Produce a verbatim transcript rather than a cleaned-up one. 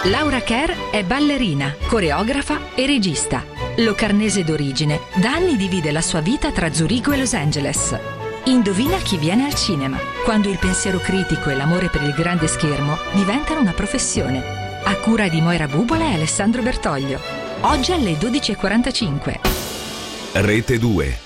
Laura Kerr è ballerina, coreografa e regista. Locarnese d'origine, da anni divide la sua vita tra Zurigo e Los Angeles. Indovina chi viene al cinema, quando il pensiero critico e l'amore per il grande schermo diventano una professione. A cura di Moira Bubola e Alessandro Bertoglio. Oggi alle dodici e quarantacinque. Rete due.